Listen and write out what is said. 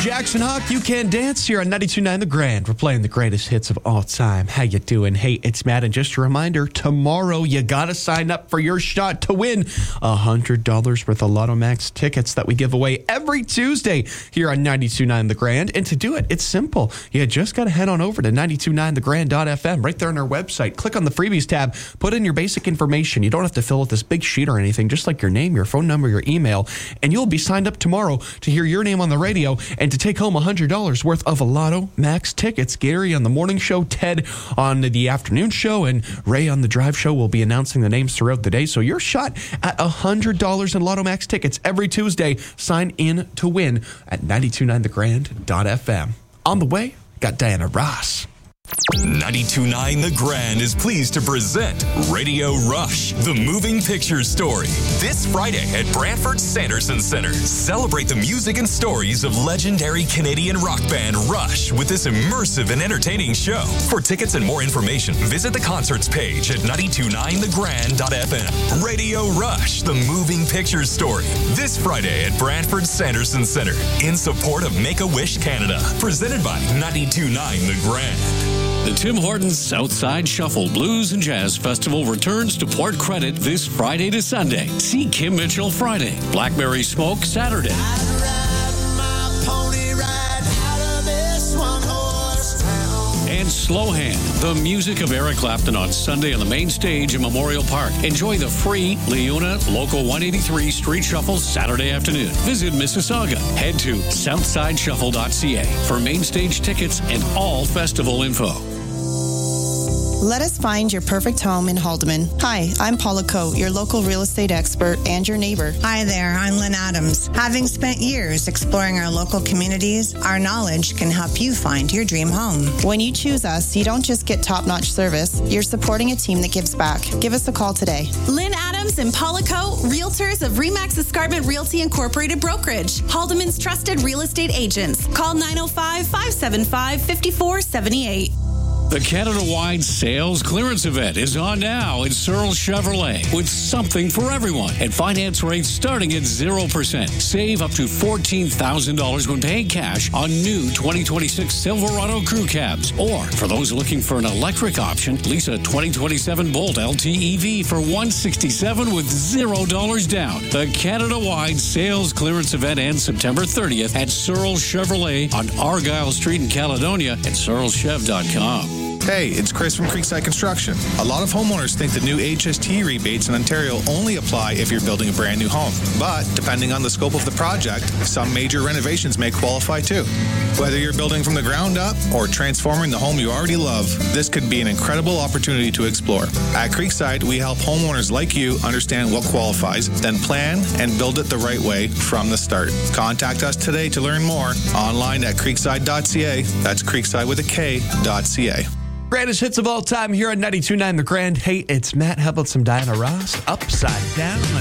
Jackson Hawk, You Can Dance here on 92.9 The Grand. We're playing the greatest hits of all time. How you doing? Hey, it's Matt, and just a reminder, tomorrow you got to sign up for your shot to win $100 worth of Lotto Max tickets that we give away every Tuesday here on 92.9 The Grand. And to do it, it's simple. You just got to head on over to 929thegrand.fm, right there on our website. Click on the freebies tab, put in your basic information. You don't have to fill out this big sheet or anything, just like your name, your phone number, your email, and you'll be signed up tomorrow to hear your name on the radio and to take home $100 worth of Lotto Max tickets. Gary on the morning show, Ted on the afternoon show, and Ray on the drive show will be announcing the names throughout the day. So your shot at $100 in Lotto Max tickets every Tuesday. Sign in to win at 929thegrand.fm. On the way, got Diana Ross. 92.9 The Grand is pleased to present Radio Rush, the moving picture story. This Friday at Brantford Sanderson Center. Celebrate the music and stories of legendary Canadian rock band Rush with this immersive and entertaining show. For tickets and more information, visit the concerts page at 929thegrand.fm. Radio Rush, the moving picture story. This Friday at Brantford Sanderson Center in support of Make-A-Wish Canada. Presented by 92.9 The Grand. The Tim Hortons Southside Shuffle Blues and Jazz Festival returns to Port Credit this Friday to Sunday. See Kim Mitchell Friday, Blackberry Smoke Saturday. And Slow Hand, the music of Eric Clapton on Sunday on the main stage in Memorial Park. Enjoy the free Leona Local 183 Street Shuffle Saturday afternoon. Visit Mississauga. Head to southsideshuffle.ca for main stage tickets and all festival info. Let us find your perfect home in Haldeman. Hi, I'm Paula Coe, your local real estate expert and your neighbor. Hi there, I'm Lynn Adams. Having spent years exploring our local communities, our knowledge can help you find your dream home. When you choose us, you don't just get top-notch service, you're supporting a team that gives back. Give us a call today. Lynn Adams and Paula Coe, realtors of Remax Escarpment Realty Incorporated Brokerage, Haldeman's trusted real estate agents. Call 905-575-5478. The Canada-wide sales clearance event is on now at Searle Chevrolet with something for everyone and finance rates starting at 0%. Save up to $14,000 when paying cash on new 2026 Silverado crew cabs. Or for those looking for an electric option, lease a 2027 Bolt LTEV for $167 with $0 down. The Canada-wide sales clearance event ends September 30th at Searle Chevrolet on Argyle Street in Caledonia at searlechev.com. Hey, it's Chris from Creekside Construction. A lot of homeowners think the new HST rebates in Ontario only apply if you're building a brand new home. But depending on the scope of the project, some major renovations may qualify too. Whether you're building from the ground up or transforming the home you already love, this could be an incredible opportunity to explore. At Creekside, we help homeowners like you understand what qualifies, then plan and build it the right way from the start. Contact us today to learn more online at creekside.ca. That's creekside with a K.ca. Greatest hits of all time here on 92.9 The Grand. Hey, it's Matt. How about some Diana Ross? Upside Down on